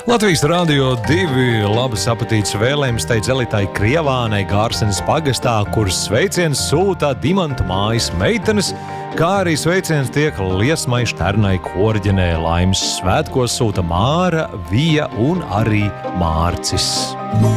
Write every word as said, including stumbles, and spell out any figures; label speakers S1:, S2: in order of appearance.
S1: Latvijas Radio divi labas apetītes vēlējums teica Elitai Krievānei Gārsenes pagastā, kuras sveiciens sūta Dimantu mājas meitenes, kā arī sveiciens tiek Liesmai Šternai Korģenē. Laimes svētkos sūta Māra, Vija un arī Mārcis.